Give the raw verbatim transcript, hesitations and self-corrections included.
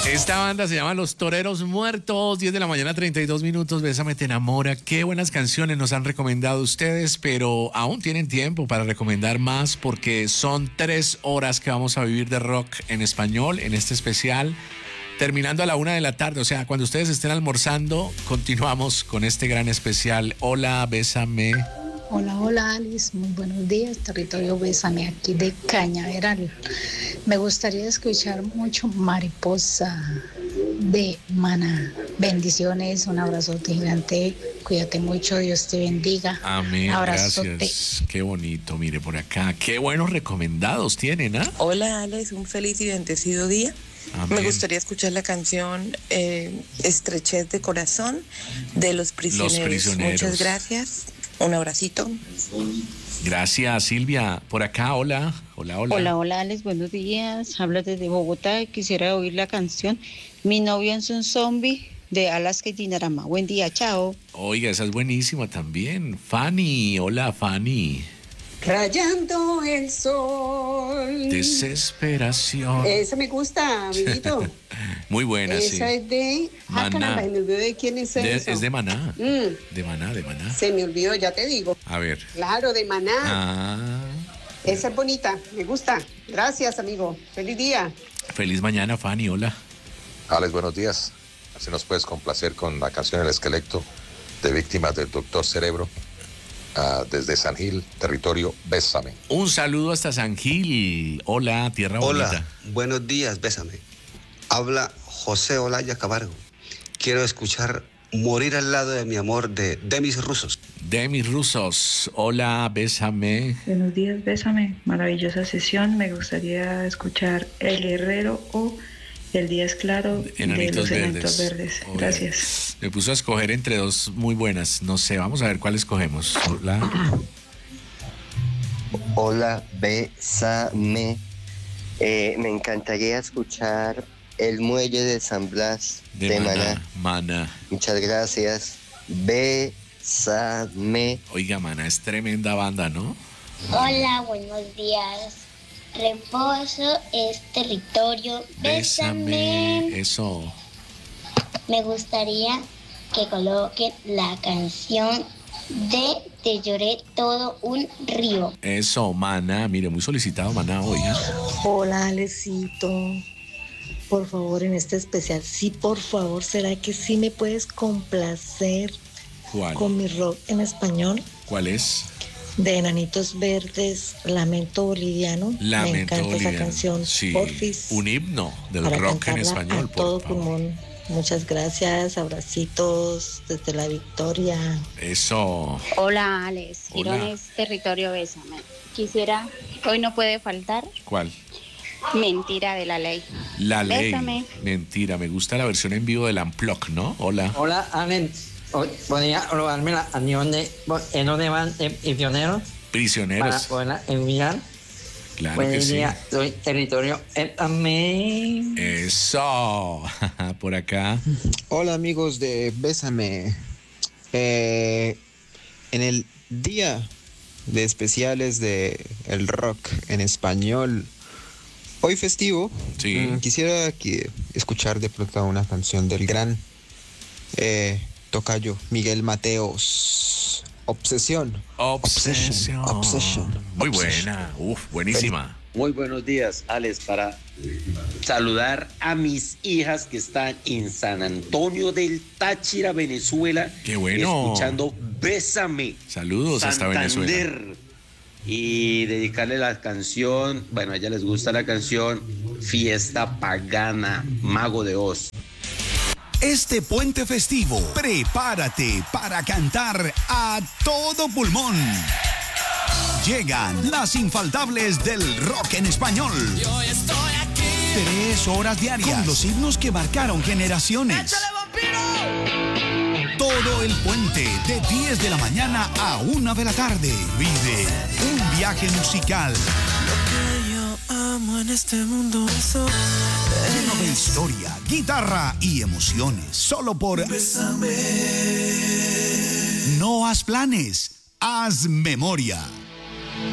Esta banda se llama Los Toreros Muertos, diez de la mañana, treinta y dos minutos, Bésame te enamora. Qué buenas canciones nos han recomendado ustedes, pero aún tienen tiempo para recomendar más porque son tres horas que vamos a vivir de rock en español en este especial, terminando a la una de la tarde. O sea, cuando ustedes estén almorzando, continuamos con este gran especial. Hola, Bésame. Hola, hola Alice, muy buenos días, territorio Bésame aquí de Cañaveral. Me gustaría escuchar mucho Mariposa de Maná. Bendiciones, un abrazote gigante, cuídate mucho, Dios te bendiga. Amén, Abrazote. gracias. Qué bonito, mire por acá, qué buenos recomendados tienen, ¿ah? Hola Alex, un feliz y bendecido día. Amén. Me gustaría escuchar la canción eh, Estrechez de Corazón de Los Prisioneros. Los Prisioneros. Muchas gracias. Un abracito. Gracias, Silvia. Por acá, hola. Hola, hola. Hola, hola, Alex, buenos días. Hablo desde Bogotá y quisiera oír la canción Mi novio es un zombie de Alaska y Dinarama. Buen día, chao. Oiga, esa es buenísima también. Fanny, hola, Fanny. Rayando el sol. Desesperación. Esa me gusta, amiguito. Muy buena, Esa sí. es de... Ah, Maná. caramba, me olvidó de quién es De- eso. es de Maná. Mm, De Maná, de Maná. se me olvidó, ya te digo. A ver. Claro, de Maná. Ah, Esa es bonita, me gusta. Gracias, amigo. Feliz día. feliz mañana, Fanny, hola. Alex, buenos días. Si nos puedes complacer con la canción El Esqueleto de Víctimas del Doctor Cerebro, uh, desde San Gil, territorio Bésame. Un saludo hasta San Gil. Hola, tierra bonita. Hola, buenos días, Bésame. Habla José Olaya Camargo. Quiero escuchar Morir al lado de mi amor de Demis Rusos. Demis Rusos, hola, Bésame. Buenos días, Bésame. Maravillosa sesión. Me gustaría escuchar El Herrero o El Día es Claro de Enanitos los Enanitos Verdes. Verdes. Oye, Gracias. Me puso a escoger entre dos muy buenas. No sé, vamos a ver cuál escogemos. Hola. Hola, Bésame. Eh, me encantaría escuchar El Muelle de San Blas De, de, Maná. Maná. Maná. Muchas gracias. Bésame. Oiga, Maná es tremenda banda, ¿no? Hola, buenos días. Reposo es territorio. Bésame. Eso. Me gustaría que coloquen la canción de Te lloré todo un río. Eso, Maná. Mire, muy solicitado Maná, oiga. Hola, Alecito. Por favor, en este especial, sí, por favor, ¿será que sí me puedes complacer ¿Cuál? con mi rock en español? ¿Cuál es? De Enanitos Verdes, Lamento Boliviano. Lamento me encanta Boliviano. esa canción. Sí, Porfis, un himno del para rock en cantarla español, a por todo favor. pulmón. Muchas gracias, abracitos desde la Victoria. Eso. Hola, Alex. Hola. Girones, territorio Bésame. Quisiera, hoy no puede faltar, ¿Cuál? Mentira de la Ley. La Ley. Bésame. Mentira, me gusta la versión en vivo del Unplugged, ¿no? Hola. Hola, Alex. Hoy podría robarme la canción de en dónde van de prisioneros para Prisioneros. poderla enviar. Claro Buen que sí. día, soy territorio Amén. Eso. Por acá. Hola amigos de Bésame. Eh, en el día de especiales de el rock en español, hoy festivo, Sí. mm, quisiera que escuchar de pronto una canción del gran eh, tocayo Miguel Mateos. Obsesión. Obsesión. Obsession. Muy Obsession. buena. Uf, buenísima. Muy buenos días, Alex, para saludar a mis hijas que están en San Antonio del Táchira, Venezuela. Qué bueno. Escuchando Bésame. Saludos hasta Santander. Venezuela. Y dedicarle la canción, bueno, a ella les gusta la canción Fiesta Pagana, Mago de Oz. Este puente festivo, prepárate para cantar a todo pulmón. Llegan las infaltables del rock en español. Yo estoy aquí. Tres horas diarias con los himnos que marcaron generaciones. Todo el puente de diez de la mañana a una de la tarde. Vive un viaje musical. Lo que yo amo en este mundo eso Lleno de historia, guitarra y emociones. Solo por Bésame. No haz planes, haz memoria.